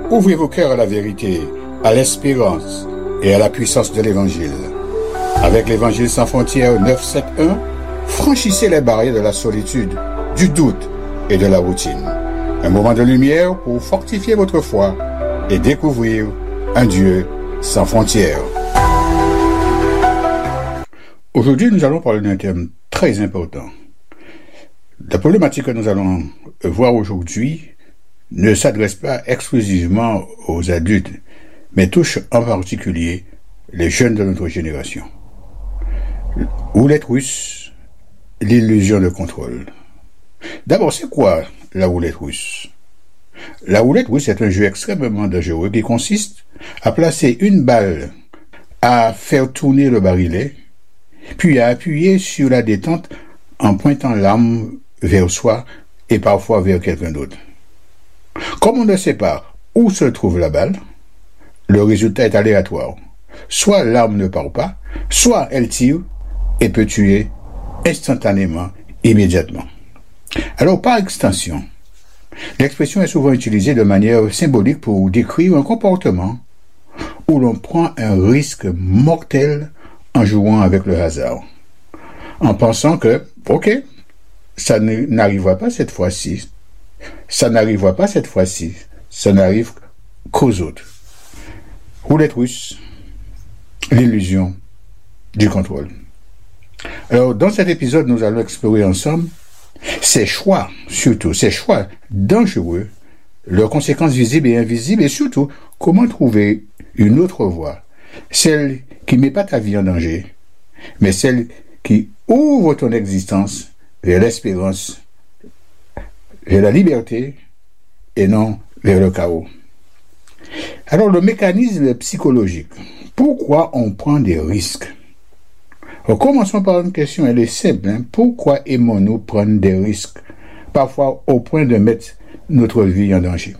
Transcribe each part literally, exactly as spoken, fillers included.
Ouvrez vos cœurs à la vérité, à l'espérance et à la puissance de l'Évangile. Avec l'Évangile sans frontières neuf cent soixante-dix-un, franchissez les barrières de la solitude, du doute et de la routine. Un moment de lumière pour fortifier votre foi et découvrir un Dieu sans frontières. Aujourd'hui, nous allons parler d'un thème très important. La problématique que nous allons voir aujourd'hui ne s'adresse pas exclusivement aux adultes, mais touche en particulier les jeunes de notre génération. Roulette russe, l'illusion de contrôle. D'abord, c'est quoi la roulette russe? La roulette russe est un jeu extrêmement dangereux qui consiste à placer une balle, à faire tourner le barillet, puis à appuyer sur la détente en pointant l'arme vers soi et parfois vers quelqu'un d'autre. Comme on ne sait pas où se trouve la balle, le résultat est aléatoire. Soit l'arme ne part pas, soit elle tire et peut tuer instantanément, immédiatement. Alors, par extension, l'expression est souvent utilisée de manière symbolique pour décrire un comportement où l'on prend un risque mortel en jouant avec le hasard, en pensant que, ok, ça n'arrivera pas cette fois-ci, ça n'arrivera pas cette fois-ci, ça n'arrive qu'aux autres. Roulette russe, l'illusion du contrôle. Alors, dans cet épisode, nous allons explorer ensemble ces choix, surtout ces choix dangereux, leurs conséquences visibles et invisibles, et surtout, comment trouver une autre voie, celle qui ne met pas ta vie en danger, mais celle qui ouvre ton existence vers l'espérance, vers la liberté, et non vers le chaos. Alors, le mécanisme psychologique. Pourquoi on prend des risques? Alors, commençons par une question, elle est simple. Hein? Pourquoi aimons-nous prendre des risques, parfois au point de mettre notre vie en danger?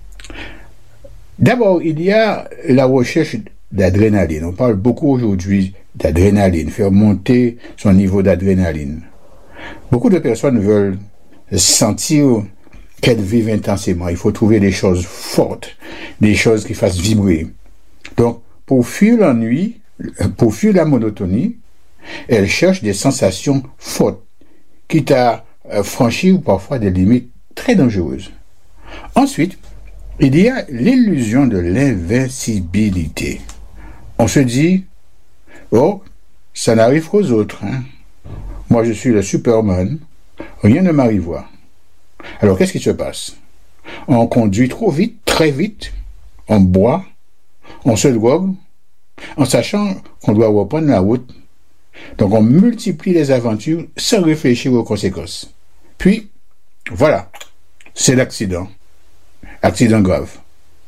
D'abord, il y a la recherche d'adrénaline. On parle beaucoup aujourd'hui d'adrénaline, faire monter son niveau d'adrénaline. Beaucoup de personnes veulent sentir qu'elles vivent intensément. Il faut trouver des choses fortes, des choses qui fassent vibrer. Donc, pour fuir l'ennui, pour fuir la monotonie, elles cherchent des sensations fortes, quitte à franchir parfois des limites très dangereuses. Ensuite, il y a l'illusion de l'invincibilité. On se dit, oh, ça n'arrive qu'aux autres. Hein? Moi, je suis le Superman, rien ne m'arrivera. Alors, qu'est-ce qui se passe? On conduit trop vite, très vite, on boit, on se drogue, en sachant qu'on doit reprendre la route. Donc, on multiplie les aventures sans réfléchir aux conséquences. Puis, voilà, c'est l'accident. Accident grave.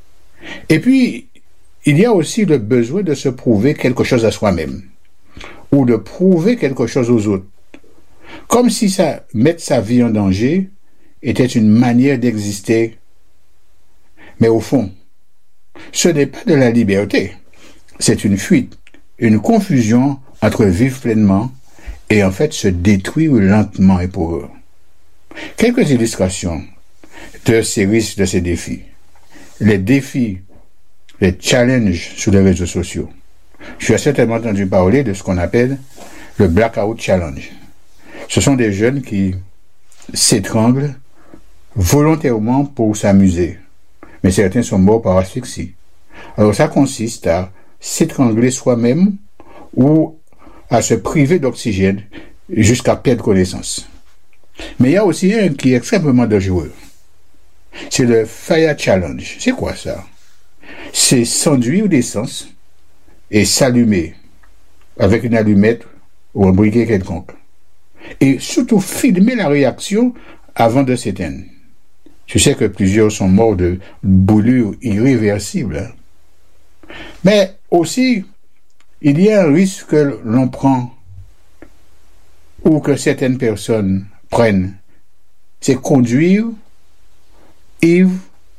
Et puis, il y a aussi le besoin de se prouver quelque chose à soi-même, ou de prouver quelque chose aux autres. Comme si ça, mettre sa vie en danger était une manière d'exister. Mais au fond, ce n'est pas de la liberté. C'est une fuite, une confusion entre vivre pleinement et en fait se détruire lentement et pour eux. Quelques illustrations de ces risques, de ces défis. Les défis, les challenges sur les réseaux sociaux. Tu as certainement entendu parler de ce qu'on appelle le Blackout Challenge. Ce sont des jeunes qui s'étranglent volontairement pour s'amuser. Mais certains sont morts par asphyxie. Alors ça consiste à s'étrangler soi-même ou à se priver d'oxygène jusqu'à perdre connaissance. Mais il y a aussi un qui est extrêmement dangereux. C'est le Fire Challenge. C'est quoi ça? C'est s'enduire d'essence et s'allumer avec une allumette ou un briquet quelconque. Et surtout filmer la réaction avant de s'éteindre. Tu sais que plusieurs sont morts de brûlures irréversibles. Hein? Mais aussi, il y a un risque que l'on prend ou que certaines personnes prennent. C'est conduire, ivre,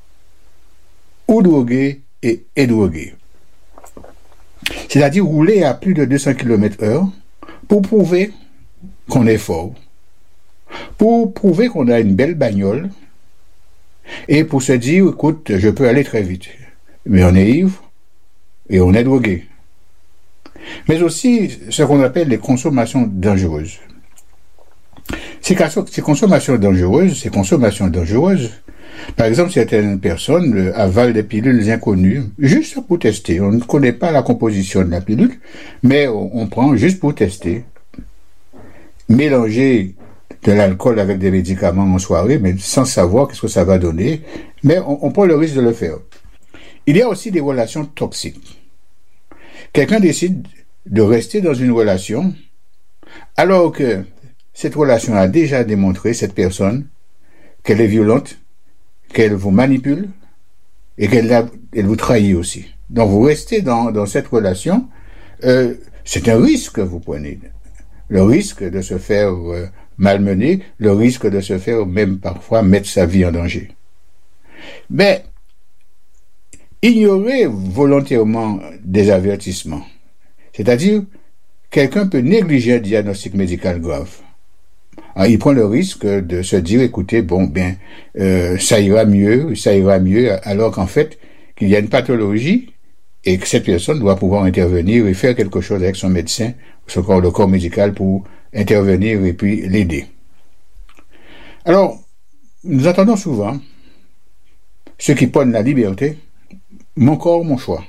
ou drogué et édrogué. C'est-à-dire rouler à plus de deux cents kilomètres heure pour prouver qu'on est fort, pour prouver qu'on a une belle bagnole Et pour se dire, écoute, je peux aller très vite. Mais on est ivre et on est drogué. Mais aussi ce qu'on appelle les consommations dangereuses. Ces, ces consommations dangereuses, ces consommations dangereuses, par exemple, certaines personnes avalent des pilules inconnues juste pour tester. On ne connaît pas la composition de la pilule, mais on prend juste pour tester. Mélanger de l'alcool avec des médicaments en soirée, mais sans savoir qu'est-ce que ça va donner, mais on, on prend le risque de le faire. Il y a aussi des relations toxiques. Quelqu'un décide de rester dans une relation alors que cette relation a déjà démontré, cette personne, qu'elle est violente, qu'elle vous manipule et qu'elle elle vous trahit aussi. Donc vous restez dans, dans cette relation, euh, c'est un risque que vous prenez. Le risque de se faire euh, malmener, le risque de se faire même parfois mettre sa vie en danger. Mais ignorer volontairement des avertissements, c'est-à-dire quelqu'un peut négliger un diagnostic médical grave. Alors, il prend le risque de se dire, écoutez, bon, bien, euh, ça ira mieux, ça ira mieux, alors qu'en fait, qu'il y a une pathologie et que cette personne doit pouvoir intervenir et faire quelque chose avec son médecin, son corps, le corps médical pour intervenir et puis l'aider. Alors, nous entendons souvent ceux qui prônent la liberté, mon corps, mon choix.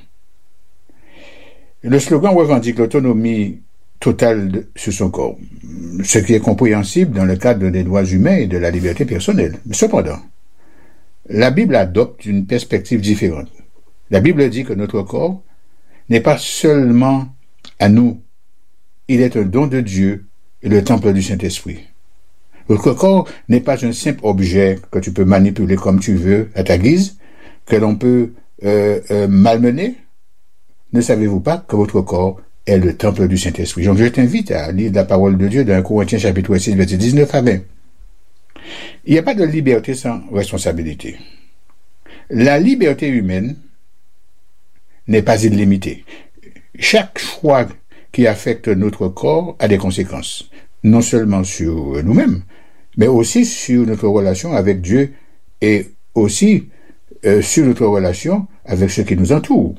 Le slogan revendique l'autonomie totale sur son corps, ce qui est compréhensible dans le cadre des droits humains et de la liberté personnelle. Cependant, la Bible adopte une perspective différente. La Bible dit que notre corps n'est pas seulement à nous, il est un don de Dieu et le temple du Saint-Esprit. Votre corps n'est pas un simple objet que tu peux manipuler comme tu veux à ta guise, que l'on peut euh, euh, malmener. Ne savez-vous pas que votre corps est le temple du Saint-Esprit? Donc je t'invite à lire la parole de Dieu dans Corinthiens chapitre six, verset dix-neuf à vingt. Il n'y a pas de liberté sans responsabilité. La liberté humaine n'est pas illimitée. Chaque choix qui affecte notre corps a des conséquences, non seulement sur nous-mêmes, mais aussi sur notre relation avec Dieu et aussi euh, sur notre relation avec ceux qui nous entourent.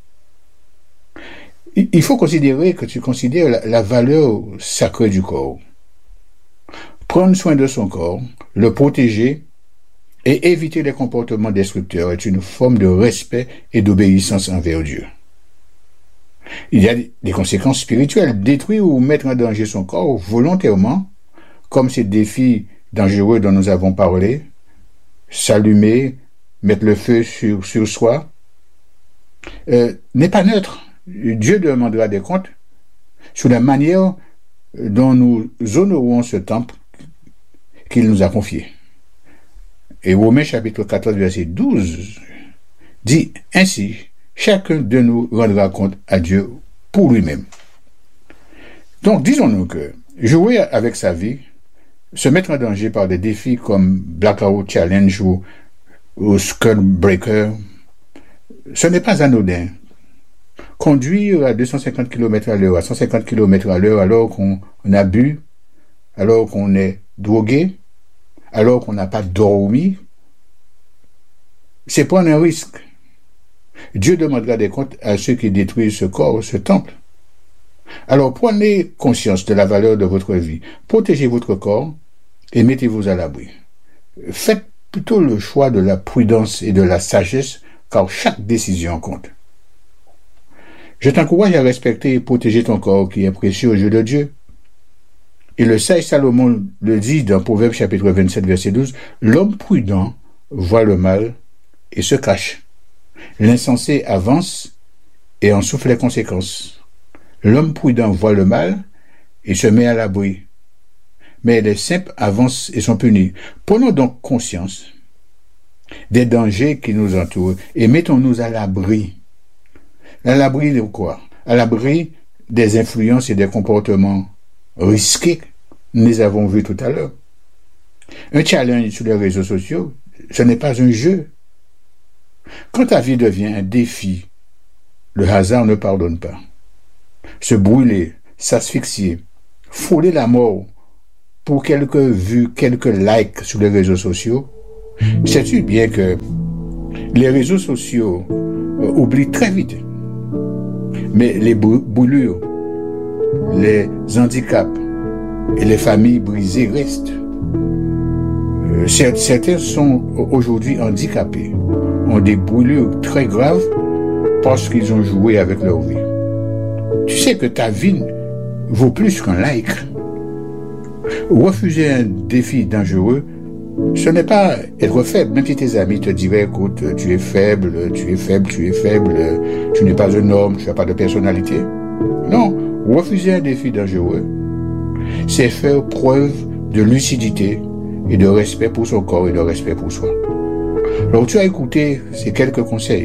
Il faut considérer que tu considères la, la valeur sacrée du corps. Prendre soin de son corps, le protéger et éviter les comportements destructeurs est une forme de respect et d'obéissance envers Dieu. Il y a des conséquences spirituelles. Détruire ou mettre en danger son corps volontairement, comme ces défis dangereux dont nous avons parlé, s'allumer, mettre le feu sur, sur soi, euh, n'est pas neutre. Dieu demandera des comptes sur la manière dont nous honorons ce temple qu'il nous a confié. Et Romains chapitre quatorze, verset douze dit ainsi, chacun de nous rendra compte à Dieu pour lui-même. Donc, disons-nous que jouer avec sa vie, se mettre en danger par des défis comme Blackout Challenge ou, ou Skull Breaker, ce n'est pas anodin. Conduire à deux cent cinquante kilomètres à l'heure, à cent cinquante kilomètres à l'heure, alors qu'on a bu, alors qu'on est drogué, alors qu'on n'a pas dormi, c'est prendre un risque. Dieu demandera des comptes à ceux qui détruisent ce corps, ce temple. Alors prenez conscience de la valeur de votre vie, protégez votre corps et mettez-vous à l'abri. Faites plutôt le choix de la prudence et de la sagesse, car chaque décision compte. Je t'encourage à respecter et protéger ton corps qui est précieux aux yeux de Dieu. Et le sage Salomon le dit dans Proverbe chapitre vingt-sept, verset douze, l'homme prudent voit le mal et se cache. L'insensé avance et en souffre les conséquences. L'homme prudent voit le mal et se met à l'abri. Mais les simples avancent et sont punis. Prenons donc conscience des dangers qui nous entourent et mettons-nous à l'abri. À l'abri de quoi? À l'abri des influences et des comportements risqués. Nous les avons vus tout à l'heure. Un challenge sur les réseaux sociaux, ce n'est pas un jeu. Quand ta vie devient un défi, le hasard ne pardonne pas. Se brûler, s'asphyxier, frôler la mort pour quelques vues, quelques likes sur les réseaux sociaux, Sais-tu bien que les réseaux sociaux euh, oublient très vite, mais les brûlures, les handicaps et les familles brisées restent. Euh, certains sont aujourd'hui handicapés, ont des brûlures très graves parce qu'ils ont joué avec leur vie. Tu sais que ta vie vaut plus qu'un like. Refuser un défi dangereux, ce n'est pas être faible, même si tes amis te diraient, écoute, tu es faible, tu es faible, tu es faible, tu n'es pas un homme, tu n'as pas de personnalité. Non, refuser un défi dangereux, c'est faire preuve de lucidité et de respect pour son corps et de respect pour soi. Alors tu as écouté ces quelques conseils.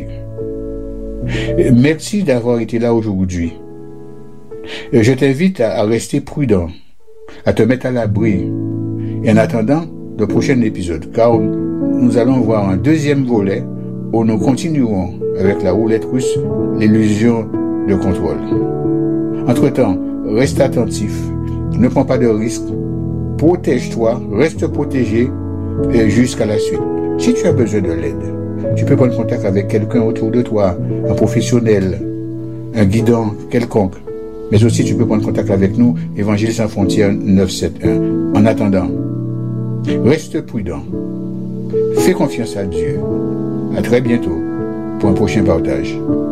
Merci d'avoir été là aujourd'hui. Je t'invite à rester prudent, à te mettre à l'abri, et en attendant le prochain épisode, car nous allons voir un deuxième volet où nous continuerons avec la roulette russe, l'illusion de contrôle. Entre-temps, reste attentif, ne prends pas de risques, protège-toi, reste protégé jusqu'à la suite. Si tu as besoin de l'aide, tu peux prendre contact avec quelqu'un autour de toi, un professionnel, un guidant quelconque. Mais aussi, tu peux prendre contact avec nous, Évangile sans frontières neuf cent soixante-et-un. En attendant, reste prudent. Fais confiance à Dieu. À très bientôt pour un prochain partage.